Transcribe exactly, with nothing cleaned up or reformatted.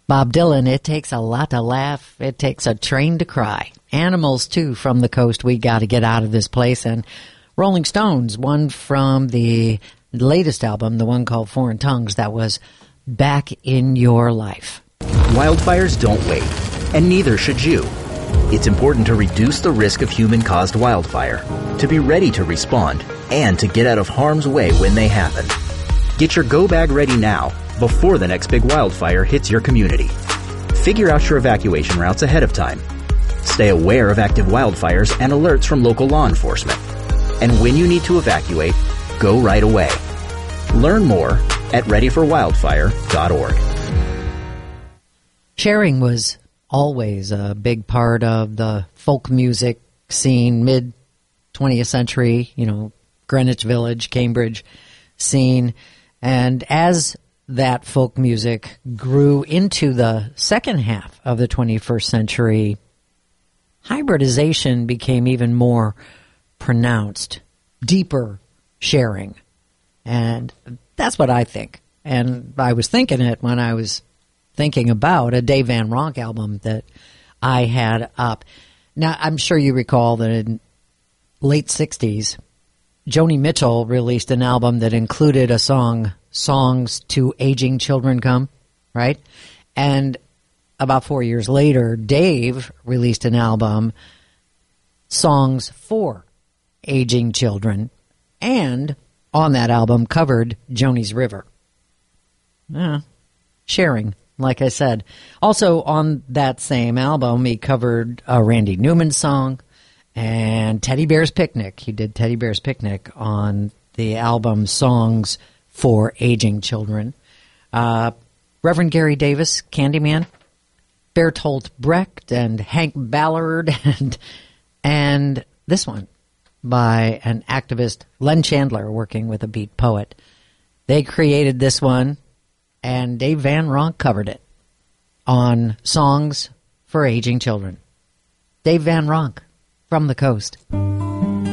Bob Dylan, it takes a lot to laugh. It takes a train to cry. Animals, too, from the coast. We got to get out of this place. And Rolling Stones, one from the latest album, the one called Foreign Tongues, that was Back in Your Life. Wildfires don't wait, and neither should you. It's important to reduce the risk of human-caused wildfire, to be ready to respond, and to get out of harm's way when they happen. Get your go bag ready now, before the next big wildfire hits your community. Figure out your evacuation routes ahead of time. Stay aware of active wildfires and alerts from local law enforcement. And when you need to evacuate, go right away. Learn more at ready for wildfire dot org. Sharing was always a big part of the folk music scene, mid-twentieth century, you know, Greenwich Village, Cambridge scene. And as that folk music grew into the second half of the twenty-first century, hybridization became even more pronounced, deeper sharing. And that's what I think. And I was thinking it when I was thinking about a Dave Van Ronk album that I had up. Now, I'm sure you recall that in late sixties, Joni Mitchell released an album that included a song, Songs to Aging Children Come, right? And about four years later, Dave released an album, Songs for Aging Children, and on that album covered Joni's River. Yeah, sharing, like I said. Also on that same album, he covered a Randy Newman song and Teddy Bear's Picnic. He did Teddy Bear's Picnic on the album Songs for Aging Children. Uh, Reverend Gary Davis, Candyman, Bertolt Brecht, and Hank Ballard, and and this one by an activist, Len Chandler, working with a beat poet. They created this one, and Dave Van Ronk covered it on Songs for Aging Children. Dave Van Ronk, from the coast.